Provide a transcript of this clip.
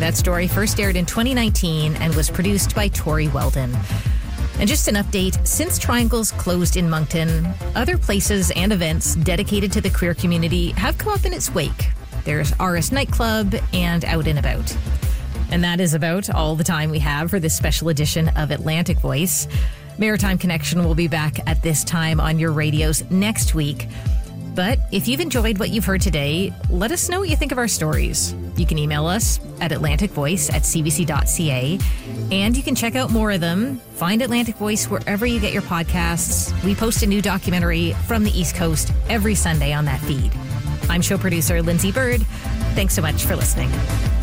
That story first aired in 2019 and was produced by Tori Weldon. And just an update, since Triangles closed in Moncton, other places and events dedicated to the queer community have come up in its wake. There's RS Nightclub and Out and About. And that is about all the time we have for this special edition of Atlantic Voice. Maritime Connection will be back at this time on your radios next week. But if you've enjoyed what you've heard today, let us know what you think of our stories. You can email us at atlanticvoice@cbc.ca, and you can check out more of them. Find Atlantic Voice wherever you get your podcasts. We post a new documentary from the East Coast every Sunday on that feed. I'm show producer Lindsay Bird. Thanks so much for listening.